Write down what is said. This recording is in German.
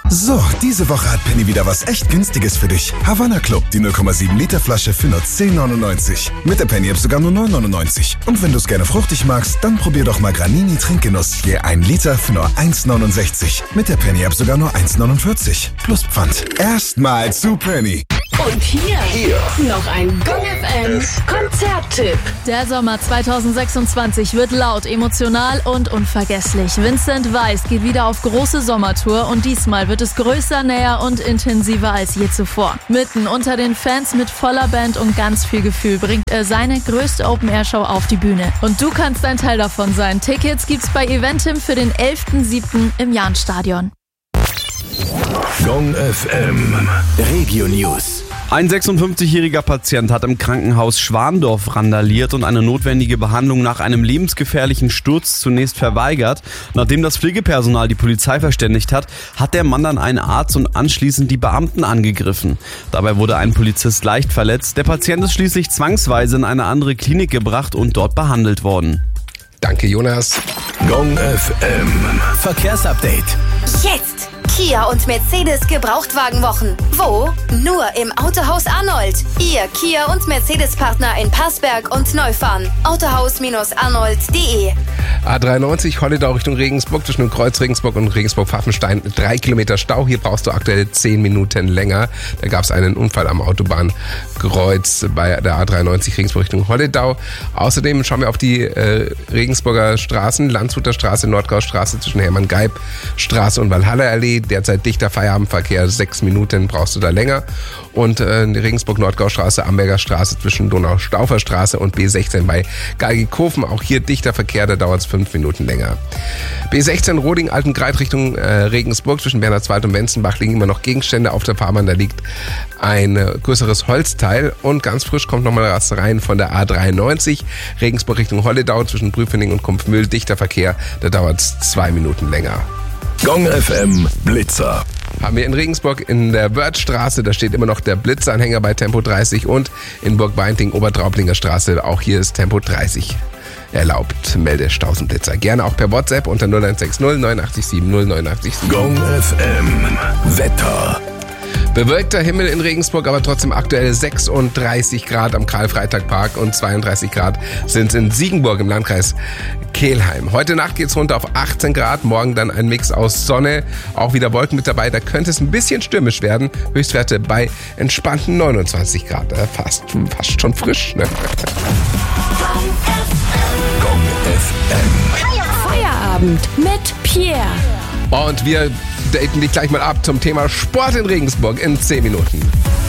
So, diese Woche hat Penny wieder was echt Günstiges für dich. Havanna Club, die 0,7 Liter Flasche für nur 10,99. Mit der Penny-App sogar nur 9,99. Und wenn du es gerne fruchtig magst, dann probier doch mal Granini Trinkgenuss. Je 1 Liter für nur 1,69. Mit der Penny-App sogar nur 1,49. Plus Pfand. Erstmal zu Penny. Und hier noch ein Gong FM Konzerttipp. Der Sommer 2026 wird laut, emotional und unvergesslich. Vincent Weiss geht wieder auf große Sommertour und diesmal wird es größer, näher und intensiver als je zuvor. Mitten unter den Fans mit voller Band und ganz viel Gefühl bringt er seine größte Open-Air-Show auf die Bühne. Und du kannst ein Teil davon sein. Tickets gibt's bei Eventim für den 11.07. im Jahnstadion. Gong FM Regio News. Ein 56-jähriger Patient hat im Krankenhaus Schwandorf randaliert und eine notwendige Behandlung nach einem lebensgefährlichen Sturz zunächst verweigert. Nachdem das Pflegepersonal die Polizei verständigt hat, hat der Mann dann einen Arzt und anschließend die Beamten angegriffen. Dabei wurde ein Polizist leicht verletzt. Der Patient ist schließlich zwangsweise in eine andere Klinik gebracht und dort behandelt worden. Danke, Jonas. Gong FM Verkehrsupdate. Jetzt! Kia und Mercedes Gebrauchtwagenwochen. Wo? Nur im Autohaus Arnold. Ihr Kia und Mercedes-Partner in Passberg und Neufahren. Autohaus-arnold.de. A93 Holledau Richtung Regensburg zwischen dem Kreuz Regensburg und Regensburg-Pfaffenstein. 3 Kilometer Stau. Hier brauchst du aktuell 10 Minuten länger. Da gab es einen Unfall am Autobahnkreuz bei der A93 Regensburg Richtung Holledau. Außerdem schauen wir auf die Regensburger Straßen. Landshuter Straße, Nordgaustraße zwischen Hermann-Geib-Straße und Walhalla-Allee. Derzeit dichter Feierabendverkehr, 6 Minuten brauchst du da länger. Und die Regensburg-Nordgaustraße, Amberger Straße zwischen Donau-Staufer-Straße und B16 bei Galgikofen. Auch hier dichter Verkehr, da dauert es 5 Minuten länger. B16 Roding-Altengreit Richtung Regensburg zwischen Bernhardswald und Wenzenbach liegen immer noch Gegenstände auf der Fahrbahn. Da liegt ein größeres Holzteil und ganz frisch kommt nochmal was rein von der A93 Regensburg Richtung Holledau zwischen Prüfening und Kumpfmühl. Dichter Verkehr, da dauert es 2 Minuten länger. Gong FM Blitzer. Haben wir in Regensburg in der Wörthstraße, da steht immer noch der Blitzanhänger bei Tempo 30 und in Burgbeinting Obertraublinger Straße, auch hier ist Tempo 30 erlaubt. Melde Stausenblitzer. Gerne auch per WhatsApp unter 0160 987 08987. Gong FM Wetter. Bewölkter Himmel in Regensburg, aber trotzdem aktuell 36 Grad am Karl-Freitag-Park und 32 Grad sind es in Siegenburg im Landkreis Kelheim. Heute Nacht geht's runter auf 18 Grad, morgen dann ein Mix aus Sonne, auch wieder Wolken mit dabei, da könnte es ein bisschen stürmisch werden. Höchstwerte bei entspannten 29 Grad, fast schon frisch. Ne? Gong FM. Feierabend mit Pierre. Und wir daten dich gleich mal ab zum Thema Sport in Regensburg in 10 Minuten.